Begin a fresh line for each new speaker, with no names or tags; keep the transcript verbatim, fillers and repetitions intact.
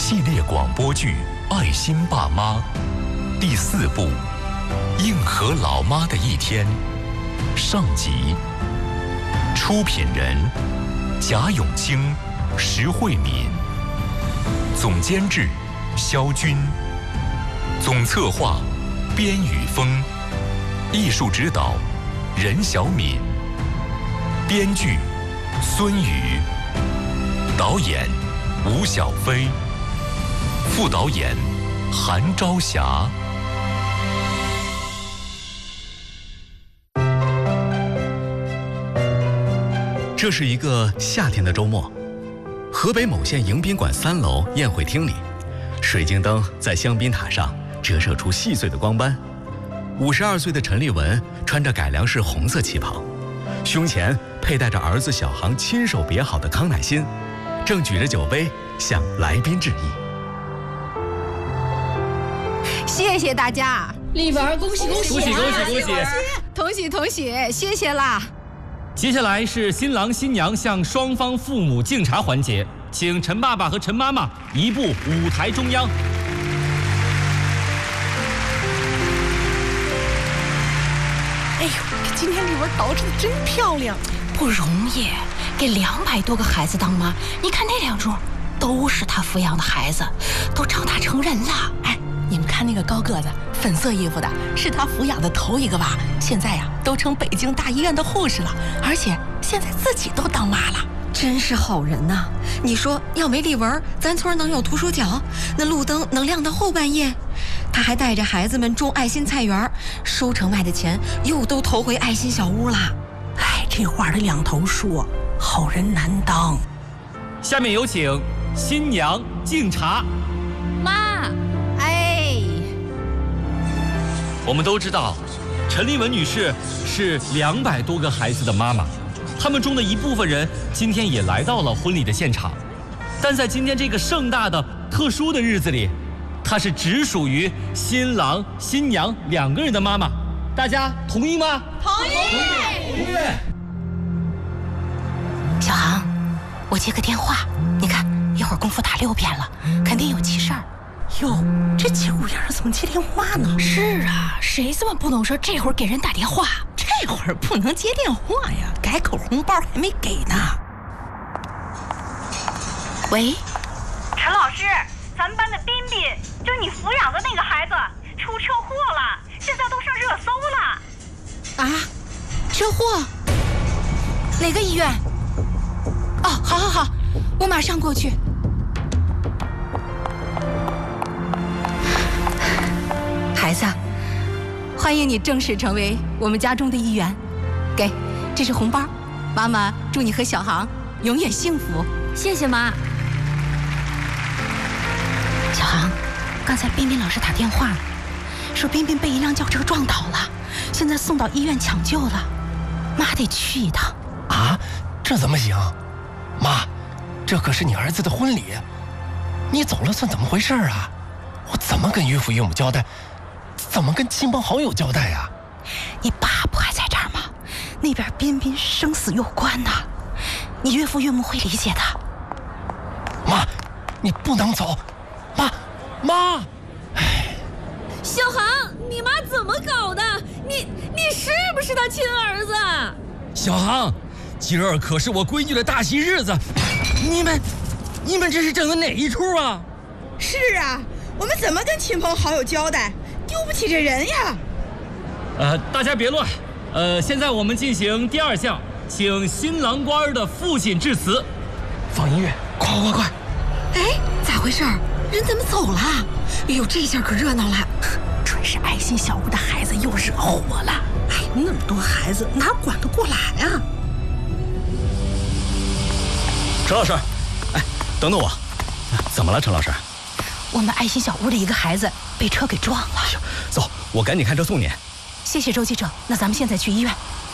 系列广播剧《爱心爸妈》第四部《应和老妈的一天》上集。出品人贾永清、石慧敏，总监制肖军，总策划边宇峰，艺术指导任小敏，编剧孙宇，导演吴小飞，副导演韩朝霞。
这是一个夏天的周末，河北某县迎宾馆三楼宴会厅里，水晶灯在香槟塔上折射出细碎的光斑。五十二岁的陈丽文穿着改良式红色旗袍，胸前佩戴着儿子小航亲手别好的康乃馨，正举着酒杯向来宾致意。
谢谢大家，
丽文，恭喜恭喜，
恭喜恭喜恭喜，
同喜同喜，谢谢啦。
接下来是新郎新娘向双方父母敬茶环节，请陈爸爸和陈妈妈移步舞台中央。
哎呦，今天丽文捯饬的真漂亮，
不容易，给两百多个孩子当妈，你看那两桌，都是她抚养的孩子，都长大成人了。
哎，你们看那个高个子，粉色衣服的，是她抚养的头一个娃，现在呀都成北京大医院的护士了，而且现在自己都当妈了，
真是好人呐！你说要没丽文，咱村能有图书角？那路灯能亮到后半夜？他还带着孩子们种爱心菜园，收成卖的钱又都投回爱心小屋了。
哎，这话的两头说，好人难当。
下面有请新娘敬茶。
妈，哎，
我们都知道，陈丽文女士是两百多个孩子的妈妈，他们中的一部分人今天也来到了婚礼的现场，但在今天这个盛大的、特殊的日子里，她是只属于新郎、新娘两个人的妈妈，大家同意吗？
同意，
同意。
小航，我接个电话，你看一会儿功夫打六遍了，肯定有急事儿。
哟，这节骨眼儿怎么接电话呢？
是啊，谁这么不懂事，这会儿给人打电话？
这会儿不能接电话呀，改口红包还没给呢。
喂，
陈老师，咱们班的彬彬，就你抚养的那个孩子出车祸了，现在都上热搜了。
啊，车祸？哪个医院？哦，好好好，我马上过去。孩子，欢迎你正式成为我们家中的一员。给，这是红包，妈妈祝你和小航永远幸福。
谢谢妈。小航，刚才彬彬老师打电话了，说彬彬被一辆轿车撞倒了，现在送到医院抢救了，妈得去一趟。
啊，这怎么行？妈，这可是你儿子的婚礼，你走了算怎么回事啊？我怎么跟岳父岳母交代？怎么跟亲朋好友交代呀？
你爸不还在这儿吗？那边彬彬生死攸关呢，你岳父岳母会理解的。
妈，你不能走，妈，妈！
哎，
小航，你妈怎么搞的？你你是不是他亲儿子？
小航，今儿可是我闺女的大喜日子，你们你们这是整的哪一出啊？
是啊，我们怎么跟亲朋好友交代？丢不起这人呀！
呃，大家别乱，呃，现在我们进行第二项，请新郎官的父亲致辞。
放音乐，快快快！
哎，咋回事？人怎么走了？哎呦，这下可热闹了！
准是爱心小屋的孩子又惹火了。哎，那么多孩子哪管得过来啊？
陈老师，哎，等等我，怎么了，陈老师？
我们爱心小屋的一个孩子被车给撞了。
走，我赶紧开车送你。
谢谢周记者，那咱们现在去医院。